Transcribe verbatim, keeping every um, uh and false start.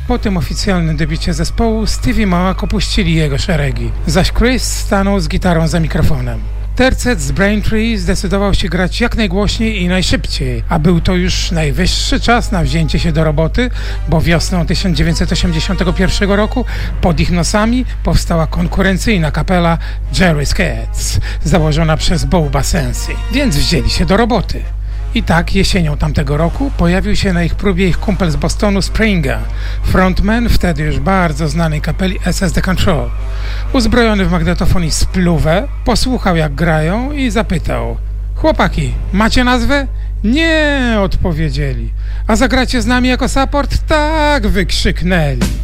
Po tym oficjalnym debiucie zespołu Stevie Mac opuścili jego szeregi, zaś Chris stanął z gitarą za mikrofonem. Tercet z Braintree zdecydował się grać jak najgłośniej i najszybciej, a był to już najwyższy czas na wzięcie się do roboty, bo wiosną tysiąc dziewięćset osiemdziesiątego pierwszego roku pod ich nosami powstała konkurencyjna kapela Jerry's Cats, założona przez Bow Basensi, więc wzięli się do roboty. I tak jesienią tamtego roku pojawił się na ich próbie ich kumpel z Bostonu Springer, frontman wtedy już bardzo znanej kapeli S S The Control. Uzbrojony w magnetofon i spluwę, posłuchał jak grają i zapytał: chłopaki, macie nazwę? Nie, odpowiedzieli. A zagracie z nami jako support? Tak, wykrzyknęli.